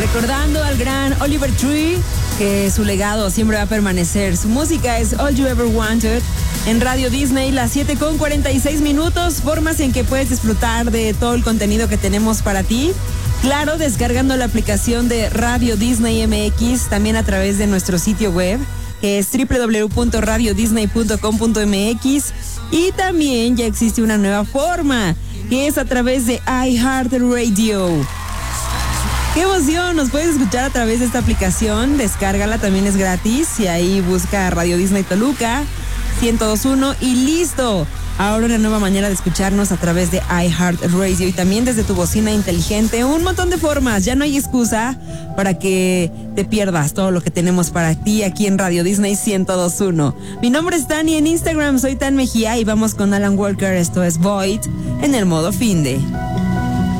Recordando al gran Oliver Tree, que su legado siempre va a permanecer. Su música es All You Ever Wanted. En Radio Disney, las 7:46, formas en que puedes disfrutar de todo el contenido que tenemos para ti. Claro, descargando la aplicación de Radio Disney MX, también a través de nuestro sitio web, que es www.radiodisney.com.mx. Y también ya existe una nueva forma, que es a través de iHeartRadio. ¡Qué emoción! Nos puedes escuchar a través de esta aplicación. Descárgala, también es gratis. Y ahí busca Radio Disney Toluca 102.1 y listo. Ahora una nueva manera de escucharnos a través de iHeartRadio y también desde tu bocina inteligente. Un montón de formas. Ya no hay excusa para que te pierdas todo lo que tenemos para ti aquí en Radio Disney 102.1. Mi nombre es Tani, en Instagram soy Tan Mejía y vamos con Alan Walker. Esto es Void en el modo Finde.